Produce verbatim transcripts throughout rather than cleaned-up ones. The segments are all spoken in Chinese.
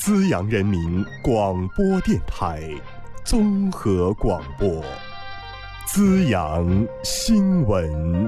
资阳人民广播电台综合广播，资阳新闻。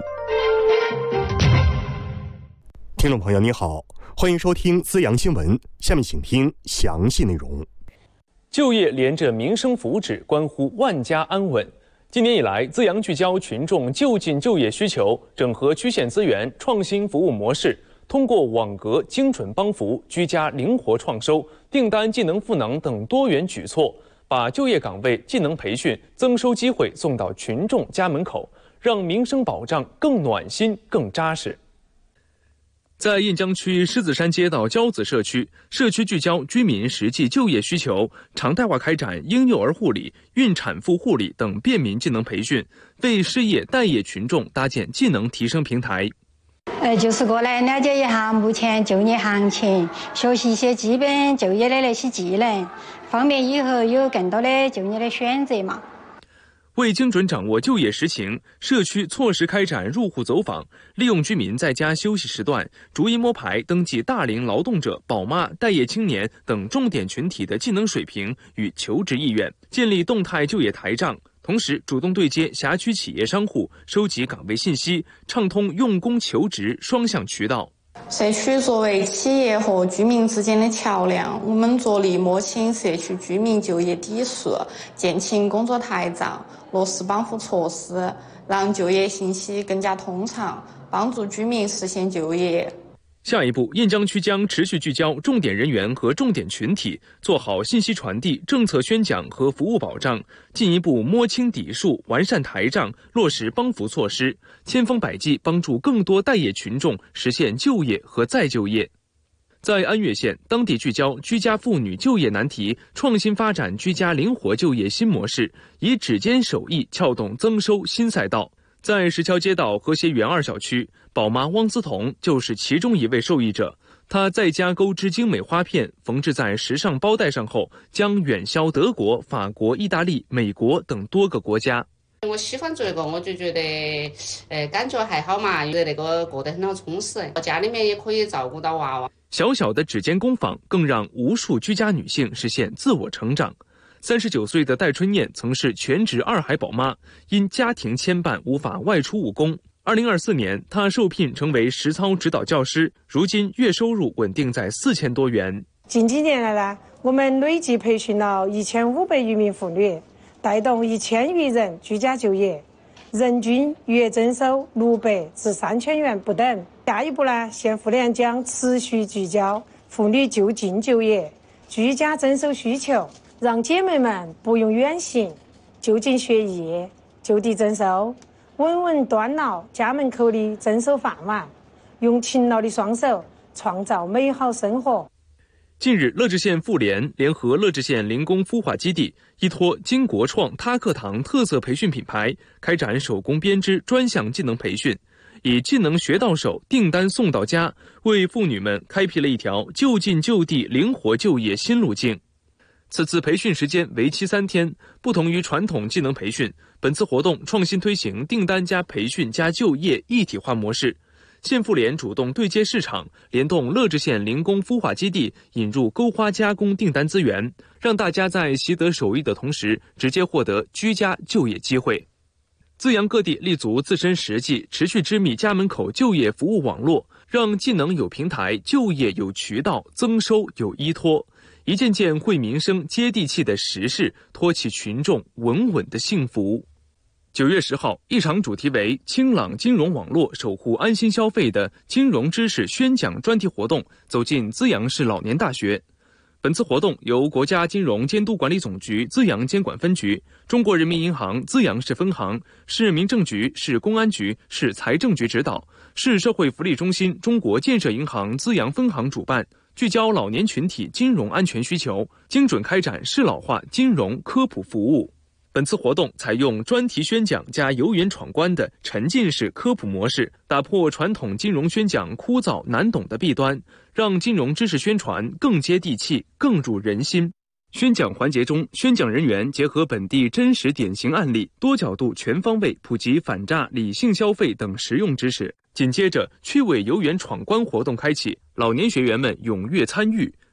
听众朋友你好，欢迎收听资阳新闻，下面请听详细内容。 就业连着民生福祉，关乎万家安稳。今年以来，资阳聚焦群众就近就业需求，整合区县资源，创新服务模式，通过网格、精准帮扶、居家灵活创收、订单技能赋能等多元举措，把就业岗位、技能培训、增收机会送到群众家门口，让民生保障更暖心、更扎实。在雁江区狮子山街道骄子社区，社区聚焦居民实际就业需求，常态化开展婴幼儿护理、孕产妇护理等便民技能培训，为失业待业群众搭建技能提升平台。 呃，就是过来了解一下目前就业行情，学习一些基本就业的那些技能，方便以后有更多的就业的选择嘛。 为精准掌握就业实情，社区错时开展入户走访，利用居民在家休息时段，逐一摸排登记大龄劳动者、宝妈、待业青年等重点群体的技能水平与求职意愿，建立动态就业台账。同时，主动对接辖区企业商户，收集岗位信息，畅通用工求职双向渠道。 社区作为企业和居民之间的桥梁，我们着力摸清社区居民就业底数，建起工作台账，落实帮扶措施，让就业信息更加通畅，帮助居民实现就业。 下一步，雁江区将持续聚焦重点人员和重点群体，做好信息传递、政策宣讲和服务保障，进一步摸清底数，完善台账，落实帮扶措施，千方百计帮助更多待业群众实现就业和再就业。在安岳县，当地聚焦居家妇女就业难题，创新发展居家灵活就业新模式，以指尖手艺撬动增收新赛道。在石桥街道和谐园二小区，宝妈汪思彤就是其中一位受益者。她在家钩织精美花片，缝制在时尚包带上后，将远销德国、法国、意大利、美国等多个国家。 我喜欢这个，我就觉得，呃，感觉还好嘛，觉得那个过得很好充实。家里面也可以照顾到娃娃。 小小的指尖工坊，更让无数居家女性实现自我成长。三十九岁的戴春燕曾是全职二孩宝妈，因家庭牵绊无法外出务工。二零二四年，她受聘成为实操指导教师，如今月收入稳定在四千多元。 近几年来呢，我们累计培训了一千五百余名妇女，带动一千余人居家就业，人均月增收六百至三千元不等。下一步呢，县妇联将持续聚焦妇女就近就业、居家增收需求。让姐妹们不用远行，就近学业，就地增收，稳稳端牢家门口的增收饭碗，用勤劳的双手创造美好生活。 近日，乐至县妇联联合乐至县零工孵化基地，依托金国创他课堂特色培训品牌，开展手工编织专项技能培训，以技能学到手，订单送到家，为妇女们开辟了一条就近就地灵活就业新路径。此次培训时间为期三天，不同于传统技能培训，本次活动创新推行订单加培训加就业一体化模式。县妇联主动对接市场，联动乐至县零工孵化基地，引入钩花加工订单资源，让大家在习得手艺的同时，直接获得居家就业机会。资阳各地立足自身实际，持续织密家门口就业服务网络，让技能有平台，就业有渠道，增收有依托。一件件惠民生、接地气的实事，托起群众稳稳的幸福。九月十号，一场主题为“清朗金融网络，守护安心消费”的金融知识宣讲专题活动走进资阳市老年大学。本次活动由国家金融监督管理总局资阳监管分局、中国人民银行资阳市分行、市民政局、市公安局、市财政局指导，市社会福利中心中国建设银行资阳分行主办。聚焦老年群体金融安全需求，精准开展适老化金融科普服务。本次活动采用专题宣讲加游园闯关的沉浸式科普模式，打破传统金融宣讲枯燥难懂的弊端，让金融知识宣传更接地气、更入人心。宣讲环节中，宣讲人员结合本地真实典型案例，多角度全方位普及反诈、理性消费等实用知识。紧接着，趣味游园闯关活动开启，老年学员们踊跃参与，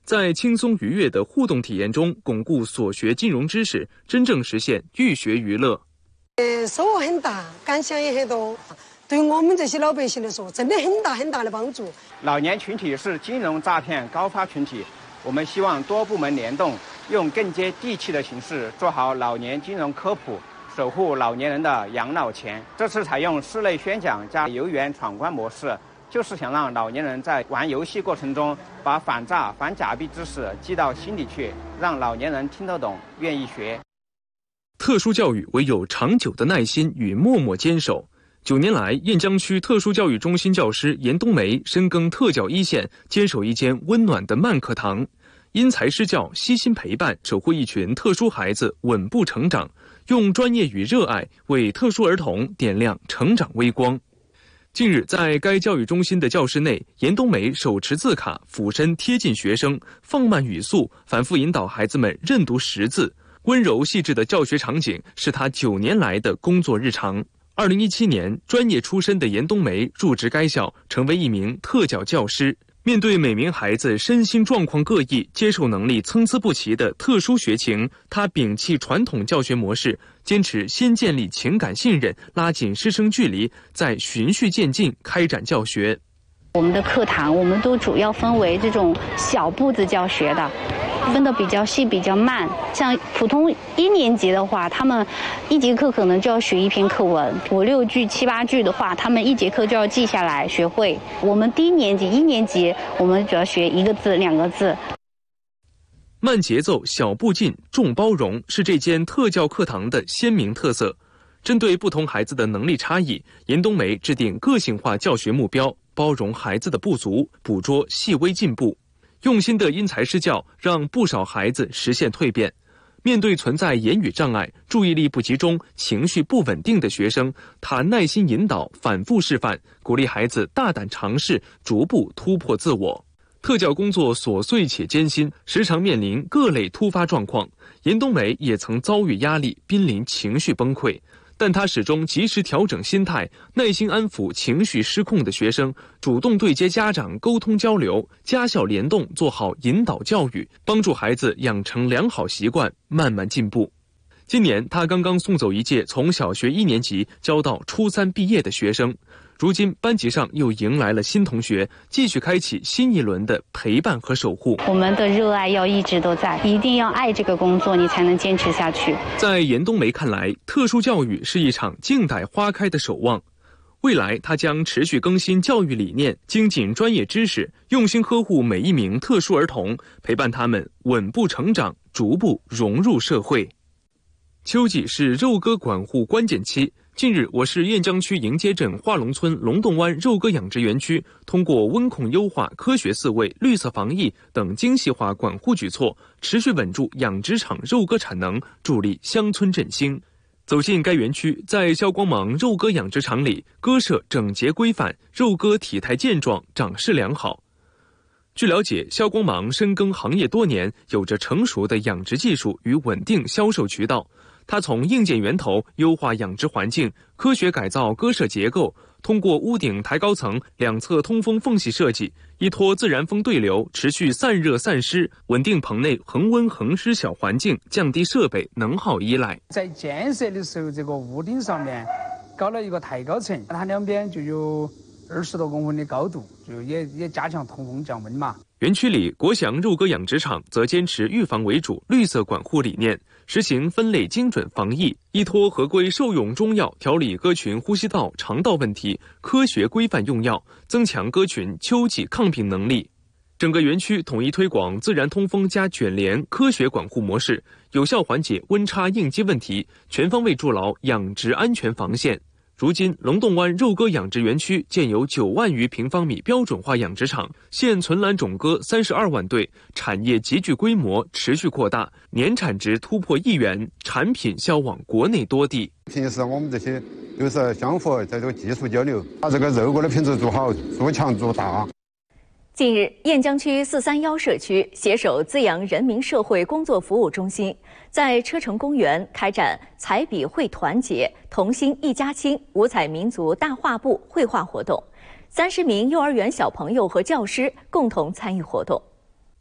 在轻松愉悦的互动体验中巩固所学金融知识，真正实现寓学娱乐。 呃，收获很大，感想也很多，对我们这些老百姓来说，真的很大很大的帮助。 老年群体是金融诈骗高发群体，我们希望多部门联动，用更接地气的形式做好老年金融科普，守护老年人的养老钱。这次采用室内宣讲加游园闯关模式，就是想让老年人在玩游戏过程中把反诈反假币知识记到心里去，让老年人听得懂愿意学。 特殊教育唯有长久的耐心与默默坚守。九年来，雁江区特殊教育中心教师严冬梅深耕特教一线，坚守一间温暖的慢课堂，因材施教，悉心陪伴，守护一群特殊孩子稳步成长，用专业与热爱为特殊儿童点亮成长微光。近日，在该教育中心的教室内，严冬梅手持字卡，俯身贴近学生，放慢语速，反复引导孩子们认读识字。温柔细致的教学场景是他九年来的工作日常。二零一七年，专业出身的严冬梅入职该校，成为一名特教教师。面对每名孩子身心状况各异、接受能力参差不齐的特殊学情，他摒弃传统教学模式，坚持先建立情感信任，拉近师生距离，再循序渐进开展教学。 我们的课堂，我们都主要分为这种小步子教学的，分得比较细、比较慢。像普通一年级的话，他们一节课可能就要学一篇课文，五六句、七八句的话，他们一节课就要记下来学会。我们低年级、一年级，我们主要学一个字、两个字。 慢节奏、小步进、重包容是这间特教课堂的鲜明特色。针对不同孩子的能力差异，严冬梅制定个性化教学目标，包容孩子的不足，捕捉细微进步。用心的因材施教，让不少孩子实现蜕变。面对存在言语障碍、注意力不集中、情绪不稳定的学生，他耐心引导，反复示范，鼓励孩子大胆尝试，逐步突破自我。特教工作琐碎且艰辛，时常面临各类突发状况。严冬梅也曾遭遇压力，濒临情绪崩溃。但他始终及时调整心态，耐心安抚情绪失控的学生，主动对接家长沟通交流，家校联动做好引导教育，帮助孩子养成良好习惯，慢慢进步。今年他刚刚送走一届从小学一年级教到初三毕业的学生，如今班级上又迎来了新同学，继续开启新一轮的陪伴和守护。 我们的热爱要一直都在，一定要爱这个工作，你才能坚持下去。 在严冬梅看来，特殊教育是一场静待花开的守望。未来他将持续更新教育理念，精进专业知识，用心呵护每一名特殊儿童，陪伴他们稳步成长，逐步融入社会。秋季是肉鸽管护关键期。近日，我市雁江区迎街镇化龙村龙洞湾肉鸽养殖园区通过温控优化、科学饲喂、绿色防疫等精细化管护举措，持续稳住养殖场肉鸽产能，助力乡村振兴。走进该园区，在肖光芒肉鸽养殖场里，鸽舍整洁规范，肉鸽体态健壮，长势良好。据了解，肖光芒深耕行业多年，有着成熟的养殖技术与稳定销售渠道。他从硬件源头优化养殖环境，科学改造鸽舍结构，通过屋顶抬高层、两侧通风缝隙设计，依托自然风对流，持续散热散湿，稳定棚内恒温恒湿小环境，降低设备能耗依赖。 在建设的时候，这个屋顶上面搞了一个抬高层，它两边就有二十多公分的高度，就也也加强通风降温嘛。 园区里，国祥肉鸽养殖场则坚持预防为主、绿色管护理念，实行分类精准防疫，依托合规兽用中药调理鸽群呼吸道、肠道问题，科学规范用药，增强鸽群秋季抗病能力。整个园区统一推广自然通风加卷帘科学管护模式，有效缓解温差应激问题，全方位筑牢养殖安全防线。如今，龙洞湾肉鸽养殖园区建有九万余平方米标准化养殖场，现存栏种鸽三十二万对，产业极具规模，持续扩大，年产值突破亿元，产品销往国内多地。 平时我们这些都是相互在这个技术交流，把这个肉鸽的品质做好，做强做大。 近日，雁江区四三幺社区携手资阳人民社会工作服务中心，在车城公园开展彩笔绘团结、同心一家亲五彩民族大画布绘画活动，三十名幼儿园小朋友和教师共同参与活动。 活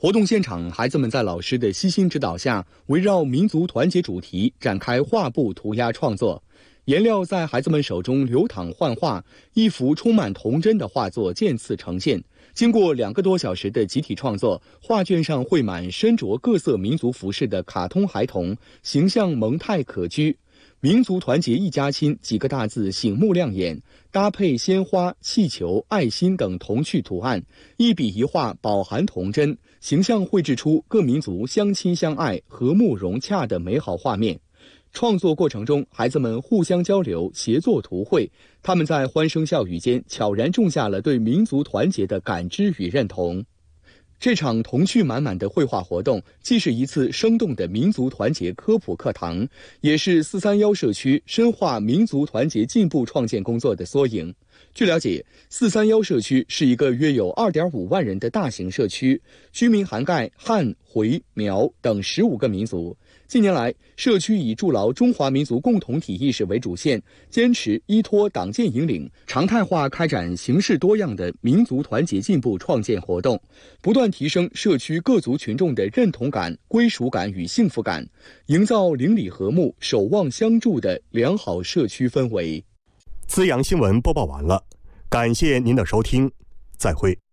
活动现场，孩子们在老师的悉心指导下，围绕民族团结主题展开画布涂鸦创作。颜料在孩子们手中流淌幻化，一幅充满童真的画作渐次呈现。经过两个多小时的集体创作，画卷上绘满身着各色民族服饰的卡通孩童，形象萌态可掬。民族团结一家亲几个大字醒目亮眼，搭配鲜花、气球、爱心等童趣图案，一笔一画饱含童真，形象绘制出各民族相亲相爱、和睦融洽的美好画面。创作过程中，孩子们互相交流，协作图绘，他们在欢声笑语间悄然种下了对民族团结的感知与认同。这场童趣满满的绘画活动，既是一次生动的民族团结科普课堂，也是四三一社区深化民族团结进步创建工作的缩影。据了解，四三一社区是一个约有 二点五万人的大型社区，居民涵盖汉、回、苗等十五个民族。近年来，社区以筑牢中华民族共同体意识为主线，坚持依托党建引领，常态化开展形式多样的民族团结进步创建活动，不断提升社区各族群众的认同感、归属感与幸福感，营造邻里和睦、守望相助的良好社区氛围。 资阳新闻播报完了，感谢您的收听，再会。